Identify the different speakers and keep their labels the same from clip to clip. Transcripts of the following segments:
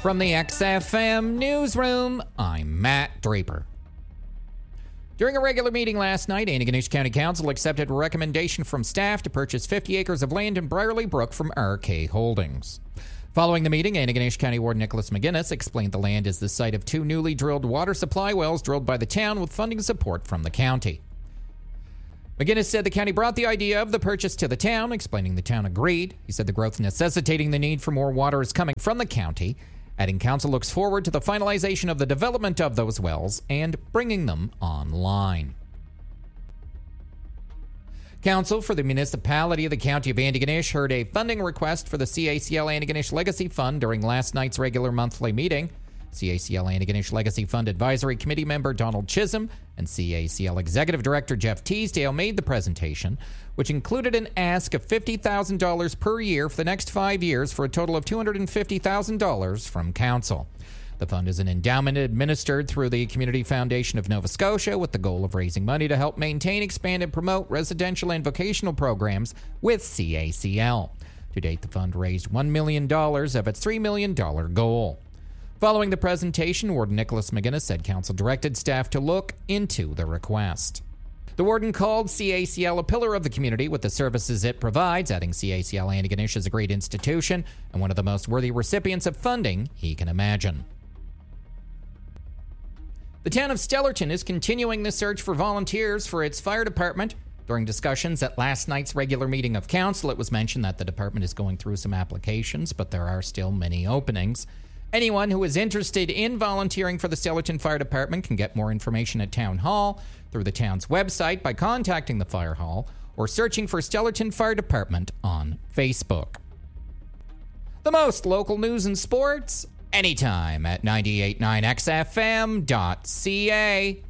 Speaker 1: From the XFM Newsroom, I'm Matt Draper. During a regular meeting last night, Antigonish County Council accepted a recommendation from staff to purchase 50 acres of land in Brierley Brook from RK Holdings. Following the meeting, Antigonish County Warden Nicholas McGinnis explained the land is the site of 2 newly drilled water supply wells drilled by the town with funding support from the county. McGinnis said the county brought the idea of the purchase to the town, explaining the town agreed. He said the growth necessitating the need for more water is coming from the county, adding council looks forward to the finalization of the development of those wells and bringing them online. Council for the municipality of the County of Antigonish heard a funding request for the CACL Antigonish Legacy Fund during last night's regular monthly meeting. CACL Antigonish Legacy Fund Advisory Committee member Donald Chisholm and CACL Executive Director Jeff Teasdale made the presentation, which included an ask of $50,000 per year for the next 5 years for a total of $250,000 from Council. The fund is an endowment administered through the Community Foundation of Nova Scotia with the goal of raising money to help maintain, expand, and promote residential and vocational programs with CACL. To date, the fund raised $1 million of its $3 million goal. Following the presentation, Warden Nicholas McGinnis said Council directed staff to look into the request. The warden called CACL a pillar of the community with the services it provides, adding CACL Antigonish is a great institution and one of the most worthy recipients of funding he can imagine. The town of Stellarton is continuing the search for volunteers for its fire department. During discussions at last night's regular meeting of council, it was mentioned that the department is going through some applications, but there are still many openings. Anyone who is interested in volunteering for the Stellarton Fire Department can get more information at Town Hall, through the town's website, by contacting the Fire Hall, or searching for Stellarton Fire Department on Facebook. The most local news and sports, anytime at 989xfm.ca.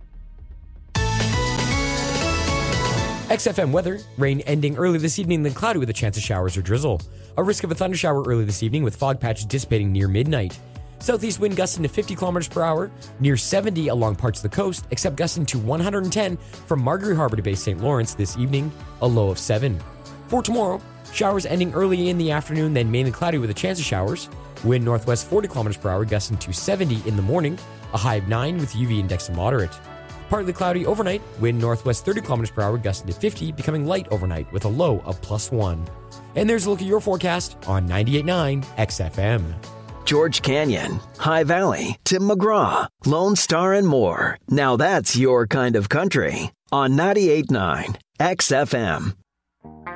Speaker 2: XFM weather, rain ending early this evening, then cloudy with a chance of showers or drizzle. A risk of a thundershower early this evening with fog patches dissipating near midnight. Southeast wind gusting to 50 kilometers per hour, near 70 along parts of the coast, except gusting to 110 from Margaret Harbor to Bay St. Lawrence this evening, a low of 7. For tomorrow, showers ending early in the afternoon, then mainly cloudy with a chance of showers. Wind northwest 40 kilometers per hour, gusting to 70 in the morning, a high of 9 with UV index of moderate. Partly cloudy overnight, wind northwest 30 kilometers per hour, gusting to 50, becoming light overnight with a low of +1. And there's a look at your forecast on 98.9 XFM.
Speaker 3: George Canyon, High Valley, Tim McGraw, Lone Star, and more. Now that's your kind of country on 98.9 XFM.